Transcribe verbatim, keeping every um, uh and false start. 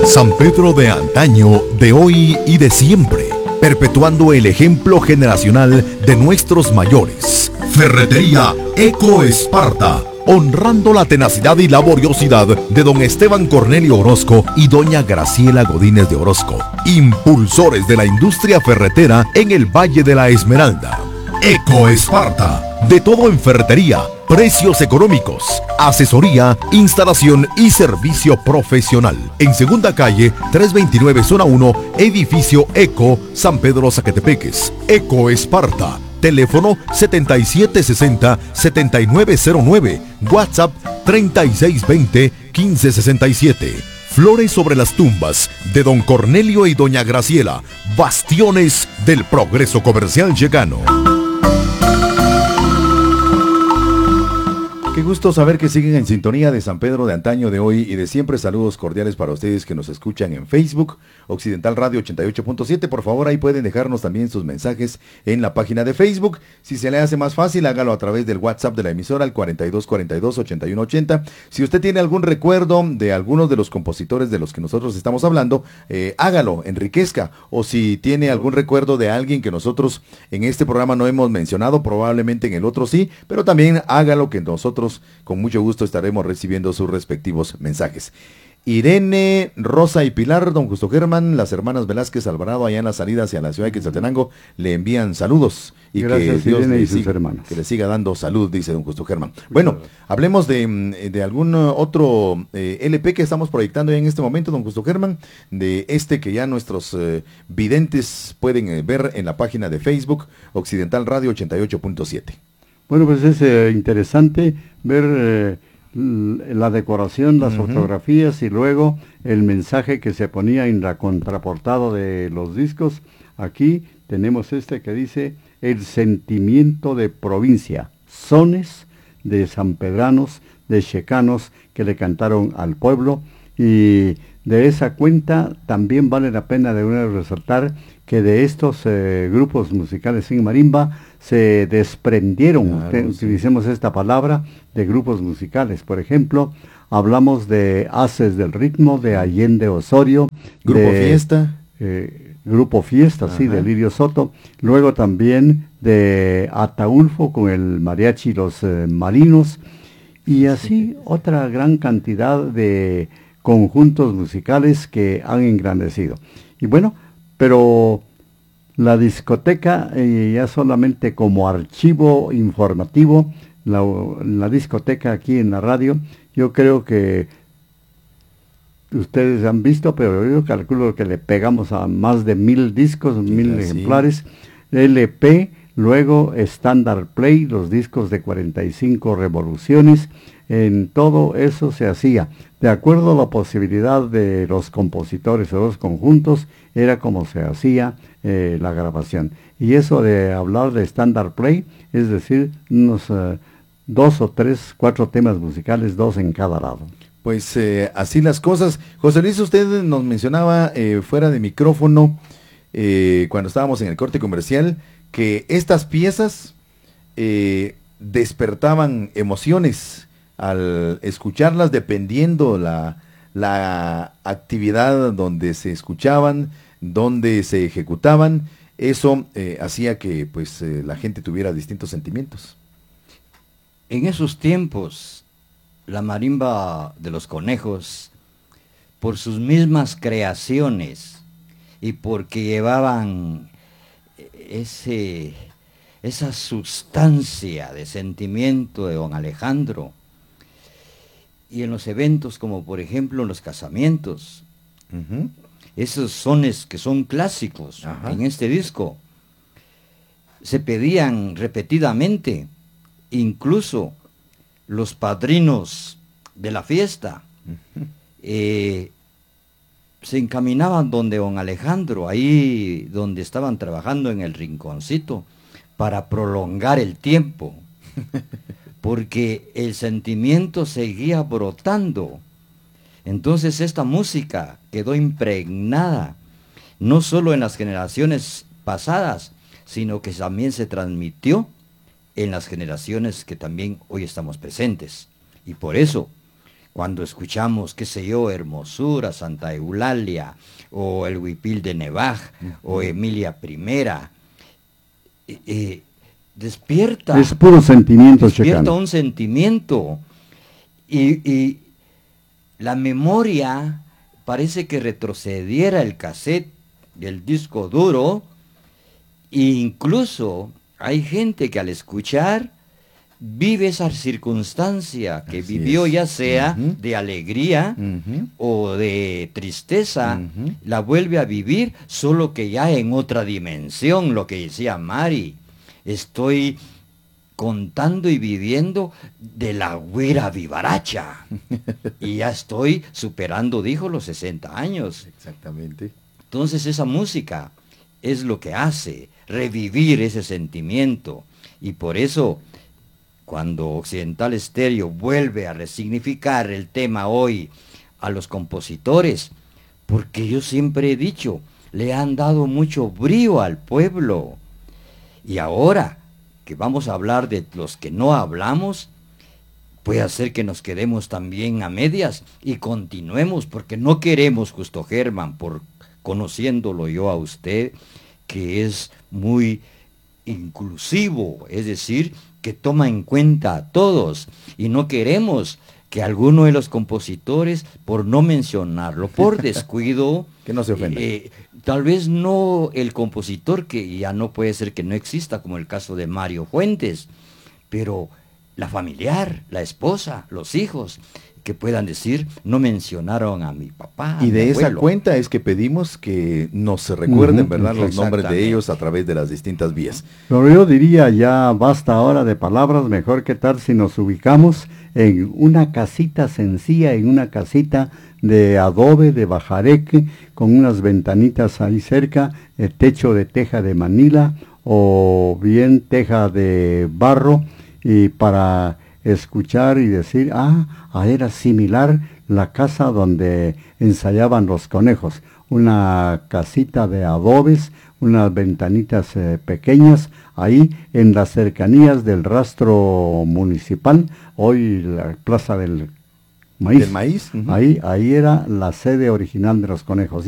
San Pedro de antaño, de hoy y de siempre, perpetuando el ejemplo generacional de nuestros mayores. Ferretería Eco Esparta, honrando la tenacidad y laboriosidad de don Esteban Cornelio Orozco y doña Graciela Godínez de Orozco, impulsores de la industria ferretera en el Valle de la Esmeralda. Eco Esparta, de todo en ferretería, precios económicos, asesoría, instalación y servicio profesional. En Segunda Calle, trescientos veintinueve, Zona uno, Edificio Eco, San Pedro Zacatepeques. Eco Esparta, teléfono setenta y siete sesenta, setenta y nueve cero nueve, WhatsApp treinta y seis veinte, quince sesenta y siete. Flores sobre las tumbas de don Cornelio y doña Graciela, bastiones del progreso comercial yecano. Qué gusto saber que siguen en sintonía de San Pedro de antaño, de hoy y de siempre. Saludos cordiales para ustedes que nos escuchan en Facebook, Occidental Radio ochenta y ocho punto siete. Por favor, ahí pueden dejarnos también sus mensajes en la página de Facebook. Si se le hace más fácil, hágalo a través del WhatsApp de la emisora al cuarenta y dos cuarenta y dos, ochenta y uno ochenta. Si usted tiene algún recuerdo de algunos de los compositores de los que nosotros estamos hablando, eh, hágalo, enriquezca. O si tiene algún recuerdo de alguien que nosotros en este programa no hemos mencionado, probablemente en el otro sí, pero también hágalo, que nosotros con mucho gusto estaremos recibiendo sus respectivos mensajes. Irene, Rosa y Pilar, don Justo Germán, las hermanas Velázquez Alvarado, allá en la salida hacia la ciudad de Quetzaltenango, le envían saludos. Y gracias, que Dios Irene le y sus siga, hermanos. que le siga dando salud, dice don Justo Germán. Bueno, hablemos de, de algún otro eh, L P que estamos proyectando en este momento, don Justo Germán, de este que ya nuestros eh, videntes pueden eh, ver en la página de Facebook, Occidental Radio ochenta y ocho punto siete. Bueno, pues es eh, interesante ver eh, la decoración, las uh-huh. fotografías y luego el mensaje que se ponía en la contraportada de los discos. Aquí tenemos este que dice: el sentimiento de provincia, sones de sanpedranos, de checanos que le cantaron al pueblo. Y de esa cuenta también vale la pena de una resaltar que de estos eh, grupos musicales en marimba se desprendieron, claro, te, sí. utilicemos esta palabra, de grupos musicales. Por ejemplo, hablamos de Haces del Ritmo, de Allende Osorio. Grupo de, Fiesta. Eh, Grupo Fiesta, Ajá. sí, de Lirio Soto. Luego también de Ataulfo con el mariachi Los eh, Marinos. Y así sí. otra gran cantidad de conjuntos musicales que han engrandecido. Y bueno, pero la discoteca, eh, ya solamente como archivo informativo, la, la discoteca aquí en la radio, yo creo que ustedes han visto, pero yo calculo que le pegamos a más de mil discos, sí, mil sí. ejemplares, L P, luego Standard Play, los discos de cuarenta y cinco revoluciones. En todo eso se hacía, de acuerdo a la posibilidad de los compositores o los conjuntos, era como se hacía eh, la grabación. Y eso de hablar de Standard Play, es decir, unos uh, dos o tres, cuatro temas musicales, dos en cada lado. Pues eh, así las cosas. José Luis, usted nos mencionaba eh, fuera de micrófono, eh, cuando estábamos en el corte comercial, que estas piezas eh, despertaban emociones al escucharlas, dependiendo la, la actividad donde se escuchaban, donde se ejecutaban. Eso eh, hacía que pues eh, la gente tuviera distintos sentimientos. En esos tiempos, la marimba de los Conejos, por sus mismas creaciones y porque llevaban ese, esa sustancia de sentimiento de don Alejandro, y en los eventos como por ejemplo en los casamientos, uh-huh. esos sones que son clásicos Ajá. en este disco, se pedían repetidamente, incluso los padrinos de la fiesta uh-huh. eh, se encaminaban donde don Alejandro, ahí donde estaban trabajando en el rinconcito, para prolongar el tiempo, porque el sentimiento seguía brotando. Entonces esta música quedó impregnada, no solo en las generaciones pasadas, sino que también se transmitió en las generaciones que también hoy estamos presentes. Y por eso, cuando escuchamos, qué sé yo, Hermosura, Santa Eulalia, o el Huipil de Nevaj, uh-huh. o Emilia Primera, eh, eh, despierta. Es puro sentimiento, Despierta checano. un sentimiento. Y, y la memoria parece que retrocediera el cassette del disco duro, e incluso hay gente que al escuchar vive esa circunstancia que Así vivió, es. ya sea Uh-huh. de alegría Uh-huh. o de tristeza, Uh-huh. la vuelve a vivir, solo que ya en otra dimensión, lo que decía Mari. Estoy contando y viviendo de la güera vivaracha. Y ya estoy superando, dijo, los sesenta años. Exactamente. Entonces esa música es lo que hace revivir ese sentimiento. Y por eso, cuando Occidental Estéreo vuelve a resignificar el tema hoy a los compositores, porque yo siempre he dicho, le han dado mucho brío al pueblo. Y ahora que vamos a hablar de los que no hablamos, puede hacer que nos quedemos también a medias y continuemos, porque no queremos, Justo Germán, por conociéndolo yo a usted, que es muy inclusivo, es decir, que toma en cuenta a todos, y no queremos que alguno de los compositores, por no mencionarlo, por descuido, que no se ofenda. Eh, tal vez no el compositor, que ya no puede ser que no exista, como el caso de Mario Fuentes, pero la familiar, la esposa, los hijos, que puedan decir, no mencionaron a mi papá. Y a de mi esa abuelo. cuenta es que pedimos que nos se recuerden, Uh-huh, ¿verdad?, los nombres de exactamente. ellos a través de las distintas vías. Pero yo diría, ya basta ahora de palabras, mejor que tal si nos ubicamos en una casita sencilla, en una casita de adobe, de bajareque, con unas ventanitas ahí cerca, el techo de teja de Manila, o bien teja de barro, y para escuchar y decir, ah, era similar la casa donde ensayaban los conejos, una casita de adobes, unas ventanitas eh, pequeñas, ahí en las cercanías del rastro municipal, hoy la plaza del maíz, Del maíz. Uh-huh. ahí, ahí era la sede original de los conejos.